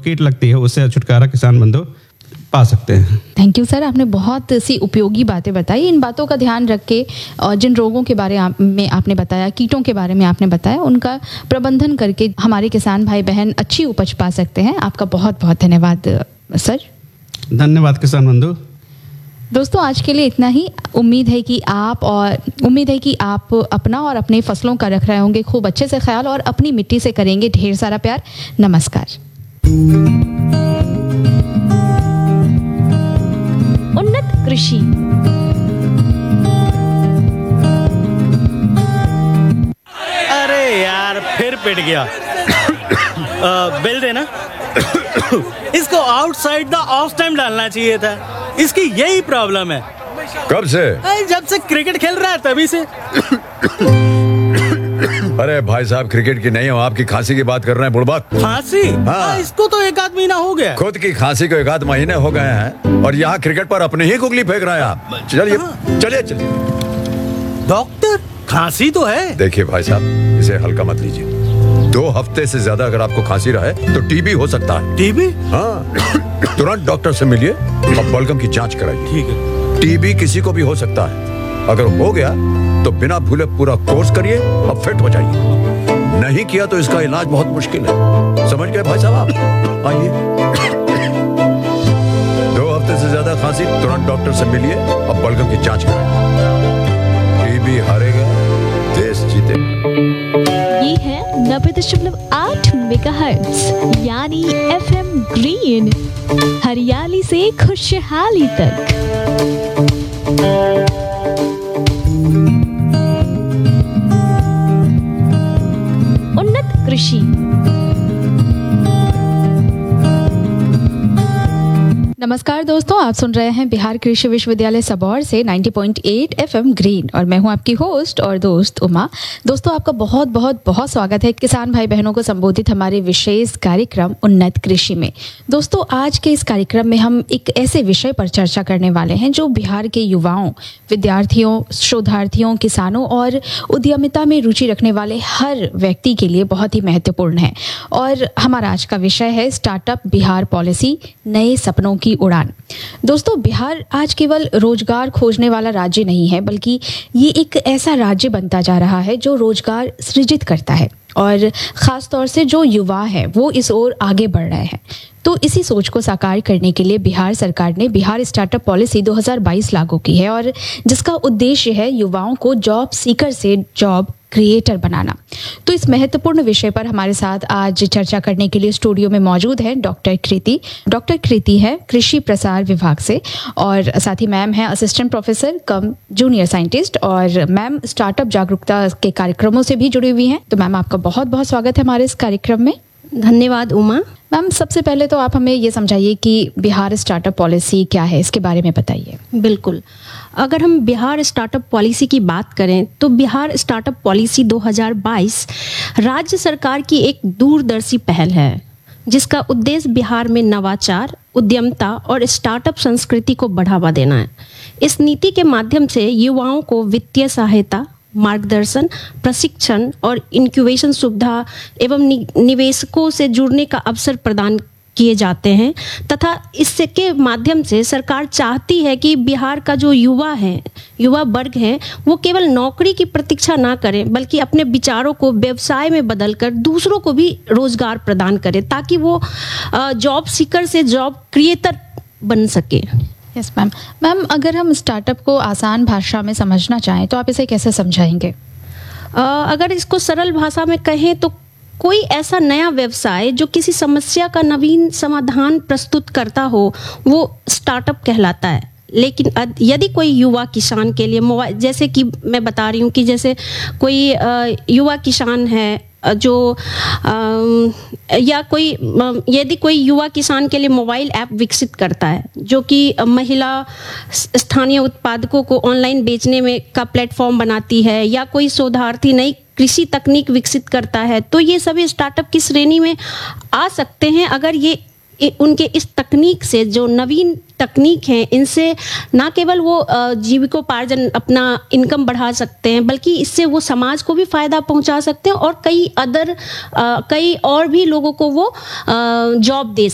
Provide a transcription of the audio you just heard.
कीट लगती है उससे छुटकारा किसान बंधु पा सकते हैं। थैंक यू सर, आपने बहुत सी उपयोगी बातें बताई। इन बातों का ध्यान रख के और जिन रोगों के बारे में आपने बताया, कीटों के बारे में आपने बताया, उनका प्रबंधन करके हमारे किसान भाई बहन अच्छी उपज पा सकते हैं। आपका बहुत बहुत धन्यवाद सर। धन्यवाद किसान बंधु। दोस्तों आज के लिए इतना ही। उम्मीद है कि आप अपना और अपने फसलों का रख रहे होंगे खूब अच्छे से ख्याल और अपनी मिट्टी से करेंगे ढेर सारा प्यार। नमस्कार। उन्नत कृषि। अरे यार फिर पिट गया। बिल देना। इसको आउटसाइड द ऑफ टाइम डालना चाहिए था। इसकी यही प्रॉब्लम है। कब से? जब से क्रिकेट खेल रहा है तभी से। अरे भाई साहब क्रिकेट की नहीं हो, आपकी खांसी की बात कर रहे हैं बुड़बक। खांसी? हाँ। इसको तो 1 आध महीना हो गया। खुद की खांसी को 1 आध महीने हो गए हैं और यहाँ क्रिकेट पर अपने ही गुगली फेंक रहे हैं आप। चलिए चलिए चलिए। डॉक्टर खांसी तो है। देखिए भाई साहब इसे हल्का मत लीजिए। 2 हफ्ते से ज्यादा अगर आपको खांसी रहे तो टीबी हो सकता है। टीबी? हाँ। तुरंत डॉक्टर से मिलिए और बलगम की जांच कराइए। ठीक है। टीबी किसी को भी हो सकता है। अगर हो गया तो बिना भूले पूरा कोर्स करिए और फिट हो जाइए। नहीं किया तो इसका इलाज बहुत मुश्किल है। समझ गए भाई साहब आप? आइए। 2 हफ्ते से ज्यादा खांसी, तुरंत डॉक्टर से मिलिए और बलगम की जांच कराइए। टीबी हारेगा, देश जीतेगा। ये है 90.8 मेगाहर्ट्ज यानी FM ग्रीन, हरियाली से खुशहाली तक। उन्नत कृषि। नमस्कार दोस्तों, आप सुन रहे हैं बिहार कृषि विश्वविद्यालय सबौर से 90.8 FM ग्रीन और मैं हूं आपकी होस्ट और दोस्त उमा। दोस्तों आपका बहुत बहुत बहुत स्वागत है किसान भाई बहनों को संबोधित हमारे विशेष कार्यक्रम उन्नत कृषि में। दोस्तों आज के इस कार्यक्रम में हम एक ऐसे विषय पर चर्चा करने वाले हैं जो बिहार के युवाओं, विद्यार्थियों, शोधार्थियों, किसानों और उद्यमिता में रुचि रखने वाले हर व्यक्ति के लिए बहुत ही महत्वपूर्ण है। और हमारा आज का विषय है स्टार्टअप बिहार पॉलिसी, नए सपनों की उड़ान। दोस्तों बिहार आज केवल रोजगार खोजने वाला राज्य नहीं है, बल्कि ये एक ऐसा राज्य बनता जा रहा है जो रोजगार सृजित करता है और ख़ास तौर से जो युवा है वो इस ओर आगे बढ़ रहे हैं। तो इसी सोच को साकार करने के लिए बिहार सरकार ने बिहार स्टार्टअप पॉलिसी 2022 लागू की है और जिसका उद्देश्य है युवाओं को जॉब सीकर से जॉब क्रिएटर बनाना। तो इस महत्वपूर्ण विषय पर हमारे साथ आज चर्चा करने के लिए स्टूडियो में मौजूद है डॉक्टर कृति। डॉक्टर कृति है कृषि प्रसार विभाग से और साथ ही मैम है असिस्टेंट प्रोफेसर कम जूनियर साइंटिस्ट और मैम स्टार्टअप जागरूकता के कार्यक्रमों से भी जुड़ी हुई हैं। तो मैम आपका बहुत बहुत स्वागत है हमारे इस कार्यक्रम में। धन्यवाद उमा। मैम सबसे पहले तो आप हमें ये समझाइए कि बिहार स्टार्टअप पॉलिसी क्या है, इसके बारे में बताइए। बिल्कुल, अगर हम बिहार स्टार्टअप पॉलिसी की बात करें तो बिहार स्टार्टअप पॉलिसी 2022 राज्य सरकार की एक दूरदर्शी पहल है जिसका उद्देश्य बिहार में नवाचार, उद्यमता और स्टार्टअप संस्कृति को बढ़ावा देना है। इस नीति के माध्यम से युवाओं को वित्तीय सहायता, मार्गदर्शन, प्रशिक्षण और इंक्यूबेशन सुविधा एवं निवेशकों से जुड़ने का अवसर प्रदान किए जाते हैं तथा इसके माध्यम से सरकार चाहती है कि बिहार का जो युवा वर्ग है वो केवल नौकरी की प्रतीक्षा ना करें बल्कि अपने विचारों को व्यवसाय में बदलकर दूसरों को भी रोजगार प्रदान करे ताकि वो जॉब सीकर से जॉब क्रिएटर बन सके। Yes ma'am. मैम अगर हम स्टार्टअप को आसान भाषा में समझना चाहें तो आप इसे कैसे समझाएंगे? अगर इसको सरल भाषा में कहें तो कोई ऐसा नया व्यवसाय जो किसी समस्या का नवीन समाधान प्रस्तुत करता हो वो स्टार्टअप कहलाता है। लेकिन यदि कोई युवा किसान के लिए मोबाइल, जैसे कि मैं बता रही हूँ कि जैसे कोई युवा किसान है जो या कोई यदि कोई युवा किसान के लिए मोबाइल ऐप विकसित करता है जो कि महिला स्थानीय उत्पादकों को ऑनलाइन बेचने में का प्लेटफॉर्म बनाती है या कोई शोधार्थी नई कृषि तकनीक विकसित करता है तो ये सभी स्टार्टअप की श्रेणी में आ सकते हैं अगर ये उनके इस तकनीक से, जो नवीन तकनीक है, इनसे ना केवल वो जीविकोपार्जन अपना इनकम बढ़ा सकते हैं बल्कि इससे वो समाज को भी फायदा पहुंचा सकते हैं और कई और भी लोगों को वो जॉब दे